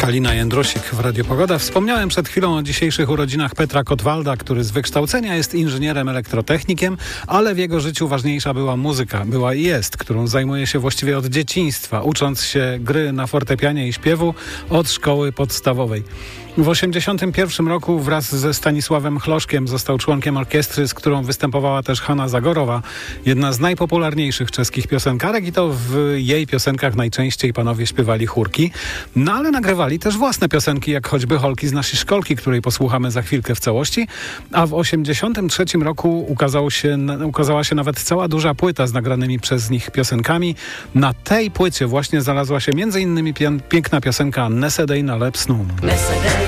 Halina Jędrusik w Radiu Pogoda. Wspomniałem przed chwilą o dzisiejszych urodzinach Petra Kotwalda, który z wykształcenia jest inżynierem elektrotechnikiem, ale w jego życiu ważniejsza była muzyka. Była i jest, którą zajmuje się właściwie od dzieciństwa, ucząc się gry na fortepianie i śpiewu od szkoły podstawowej. W 1981 roku wraz ze Stanisławem Chloszkiem został członkiem orkiestry, z którą występowała też Hanna Zagorowa, jedna z najpopularniejszych czeskich piosenkarek, i to w jej piosenkach najczęściej panowie śpiewali chórki. No ale nagrywali też własne piosenki, jak choćby Holki z naszej szkolki, której posłuchamy za chwilkę w całości. A w 1983 roku ukazała się nawet cała duża płyta z nagranymi przez nich piosenkami. Na tej płycie właśnie znalazła się m.in. piękna piosenka Nesedej na Lepsnum.